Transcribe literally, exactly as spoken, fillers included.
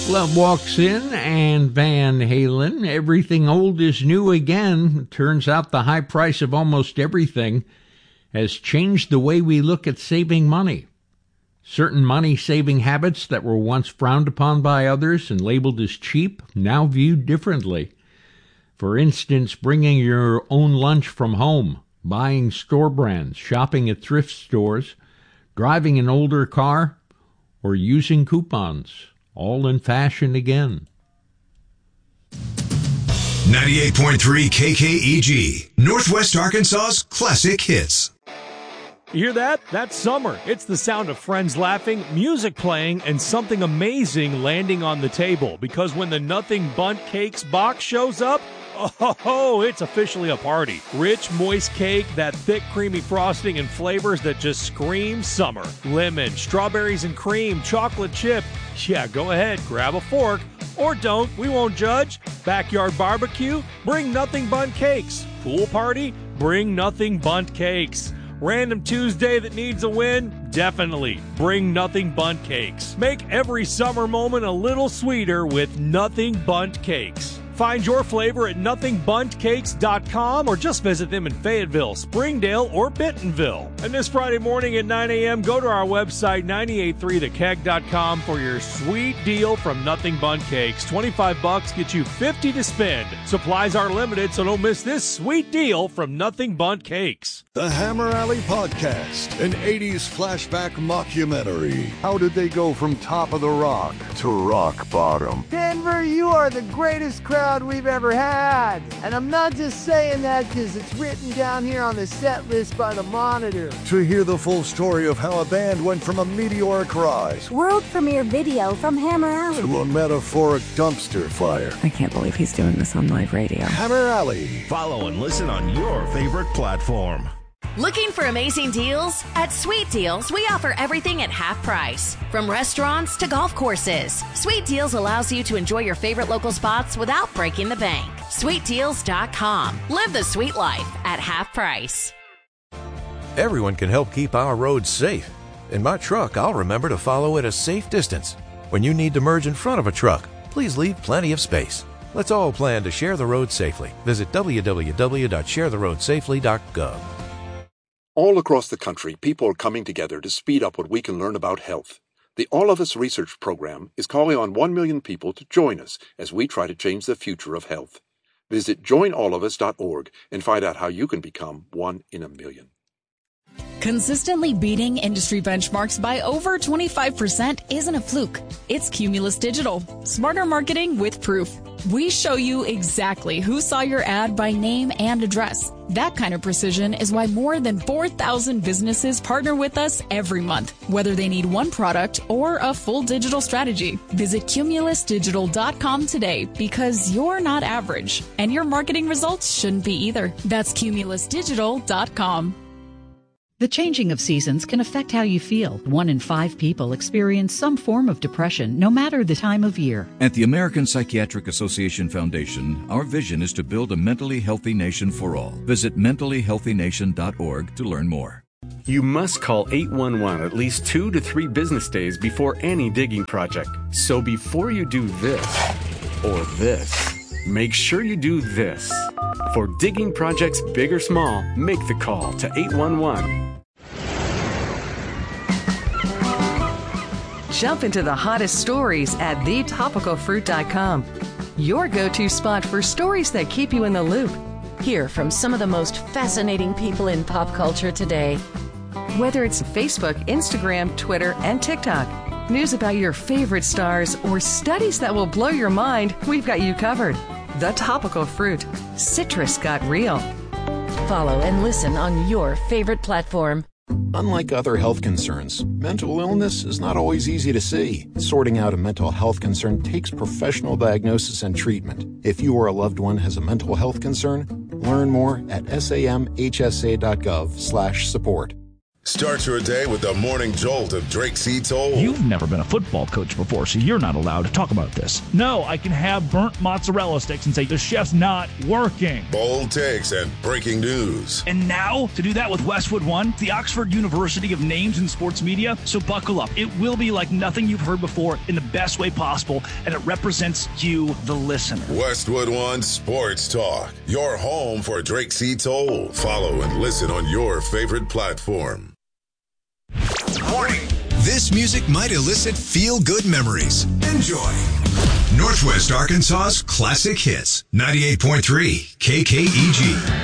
Love Walks In and Van Halen. Everything old is new again. Turns out the high price of almost everything has changed the way we look at saving money. Certain money-saving habits that were once frowned upon by others and labeled as cheap, now viewed differently. For instance, bringing your own lunch from home, buying store brands, shopping at thrift stores, driving an older car, or using coupons. All in fashion again. ninety-eight point three K K E G, Northwest Arkansas's classic hits. You hear that? That's summer. It's the sound of friends laughing, music playing, and something amazing landing on the table. Because when the Nothing Bundt Cakes box shows up, oh, it's officially a party. Rich, moist cake, that thick, creamy frosting, and flavors that just scream summer. Lemon, strawberries and cream, chocolate chip. Yeah, go ahead, grab a fork. Or don't, we won't judge. Backyard barbecue? Bring Nothing Bundt Cakes. Pool party? Bring Nothing Bundt Cakes. Random Tuesday that needs a win? Definitely. Bring Nothing Bundt Cakes. Make every summer moment a little sweeter with Nothing Bundt Cakes. Find your flavor at nothing bundt cakes dot com or just visit them in Fayetteville, Springdale, or Bentonville. And this Friday morning at nine a.m., go to our website, nine eight three the keg dot com, for your sweet deal from Nothing Bundt Cakes. twenty-five bucks gets you fifty to spend. Supplies are limited, so don't miss this sweet deal from Nothing Bundt Cakes. The Hammer Alley Podcast, an eighties flashback mockumentary. How did they go from top of the rock to rock bottom? Denver, you are the greatest crowd we've ever had. And I'm not just saying that because it's written down here on the set list by the Monitor. To hear the full story of how a band went from a meteoric rise, world premiere video from Hammer Alley, to a metaphoric dumpster fire. I can't believe he's doing this on live radio. Hammer Alley. Follow and listen on your favorite platform. Looking for amazing deals? At Sweet Deals, we offer everything at half price. From restaurants to golf courses, Sweet Deals allows you to enjoy your favorite local spots without breaking the bank. sweet deals dot com. Live the sweet life at half price. Everyone can help keep our roads safe. In my truck, I'll remember to follow at a safe distance. When you need to merge in front of a truck, please leave plenty of space. Let's all plan to share the road safely. Visit w w w dot share the road safely dot gov. All across the country, people are coming together to speed up what we can learn about health. The All of Us Research Program is calling on one million people to join us as we try to change the future of health. Visit join all of us dot org and find out how you can become one in a million. Consistently beating industry benchmarks by over twenty-five percent isn't a fluke. It's Cumulus Digital. Smarter marketing with proof. We show you exactly who saw your ad by name and address. That kind of precision is why more than four thousand businesses partner with us every month, whether they need one product or a full digital strategy. Visit cumulus digital dot com today because you're not average, and your marketing results shouldn't be either. That's cumulus digital dot com. The changing of seasons can affect how you feel. One in five people experience some form of depression, no matter the time of year. At the American Psychiatric Association Foundation, our vision is to build a mentally healthy nation for all. Visit mentally healthy nation dot org to learn more. You must call eight one one at least two to three business days before any digging project. So before you do this or this, make sure you do this. For digging projects big or small, make the call to eight one one. Jump into the hottest stories at the topical fruit dot com. Your go-to spot for stories that keep you in the loop. Hear from some of the most fascinating people in pop culture today. Whether it's Facebook, Instagram, Twitter, and TikTok, news about your favorite stars, or studies that will blow your mind, we've got you covered. The Topical Fruit. Citrus got real. Follow and listen on your favorite platform. Unlike other health concerns, mental illness is not always easy to see. Sorting out a mental health concern takes professional diagnosis and treatment. If you or a loved one has a mental health concern, learn more at samhsa dot gov slash support. Start your day with the morning jolt of Drake C. Toll. You've never been a football coach before, so you're not allowed to talk about this. No, I can have burnt mozzarella sticks and say the chef's not working. Bold takes and breaking news. And now, to do that with Westwood One, the Oxford University of names in sports media, so buckle up. It will be like nothing you've heard before in the best way possible, and it represents you, the listener. Westwood One Sports Talk, your home for Drake C. Toll. Follow and listen on your favorite platform. Morning. This music might elicit feel-good memories. Enjoy. Northwest Arkansas's classic hits. ninety-eight point three K K E G.